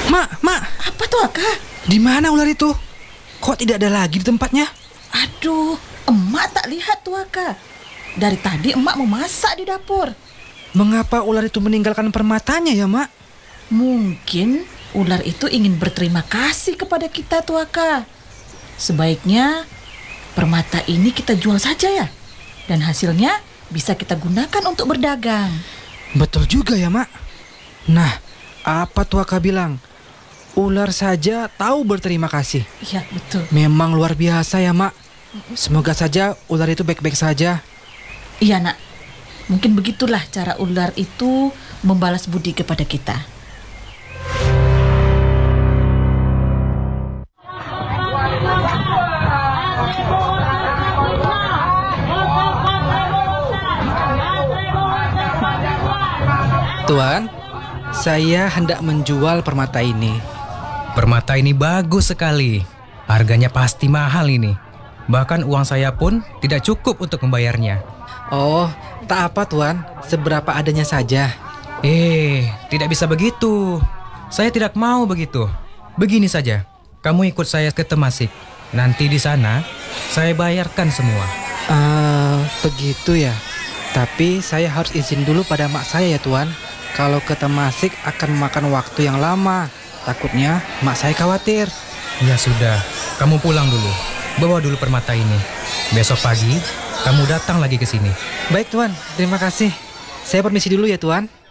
Mak, Apa tuh, Aka? di mana ular itu? Kok tidak ada lagi di tempatnya? Aduh, emak tak lihat tuh, Aka. Dari tadi emak mau masak di dapur. Mengapa ular itu meninggalkan permatanya ya, Mak? Mungkin ular itu ingin berterima kasih kepada kita tuh, Aka. Sebaiknya permata ini kita jual saja ya. Dan hasilnya bisa kita gunakan untuk berdagang. Betul juga ya, Mak. Nah, apa Tuaka bilang? Ular saja tahu berterima kasih. Iya, betul. Memang luar biasa ya, Mak. Semoga saja ular itu baik-baik saja. Iya, Nak. Mungkin begitulah cara ular itu membalas budi kepada kita. Tuan, saya hendak menjual permata ini. Permata ini bagus sekali. Harganya pasti mahal ini. Bahkan uang saya pun tidak cukup untuk membayarnya. Oh, tak apa Tuan, seberapa adanya saja. Tidak bisa begitu. Saya tidak mau begitu. Begini saja, kamu ikut saya ke Temasik. Nanti di sana, saya bayarkan semua. Begitu ya. Tapi saya harus izin dulu pada mak saya ya Tuan. Kalau ke Temasik akan memakan waktu yang lama. Takutnya mak saya khawatir. Ya sudah, kamu pulang dulu. Bawa dulu permata ini. Besok pagi, kamu datang lagi ke sini. Baik Tuan, terima kasih. Saya permisi dulu ya Tuan.